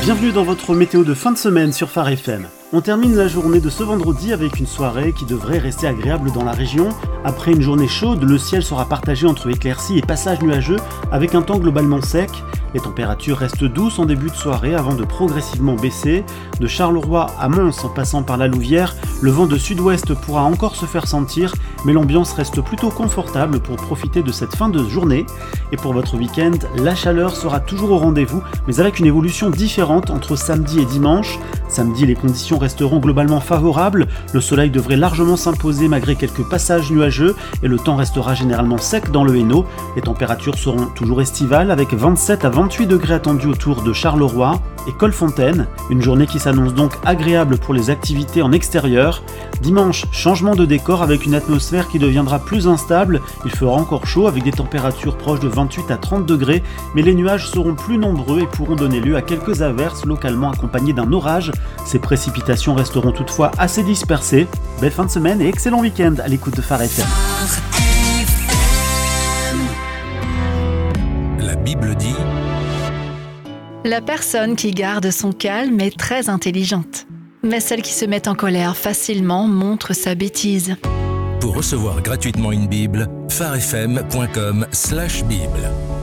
Bienvenue dans votre météo de fin de semaine sur Phare FM. On termine la journée de ce vendredi avec une soirée qui devrait rester agréable dans la région. Après une journée chaude, le ciel sera partagé entre éclaircies et passages nuageux avec un temps globalement sec. Les températures restent douces en début de soirée avant de progressivement baisser. De Charleroi à Mons en passant par la Louvière, le vent de sud-ouest pourra encore se faire sentir, mais l'ambiance reste plutôt confortable pour profiter de cette fin de journée. Et pour votre week-end, la chaleur sera toujours au rendez-vous, mais avec une évolution différente entre samedi et dimanche. Samedi, les conditions resteront globalement favorables, le soleil devrait largement s'imposer malgré quelques passages nuageux et le temps restera généralement sec dans le Hainaut. Les températures seront toujours estivales avec 27 à 28 degrés attendus autour de Charleroi et Colfontaine. Une journée qui s'annonce donc agréable pour les activités en extérieur. Dimanche, changement de décor avec une atmosphère qui deviendra plus instable. Il fera encore chaud avec des températures proches de 28 à 30 degrés, mais les nuages seront plus nombreux et pourront donner lieu à quelques averses localement accompagnées d'un orage. Ces précipitations resteront toutefois assez dispersées. Belle fin de semaine et excellent week-end à l'écoute de Phare FM. La Bible dit: la personne qui garde son calme est très intelligente, mais celle qui se met en colère facilement montre sa bêtise. Pour recevoir gratuitement une Bible, pharefm.com/Bible.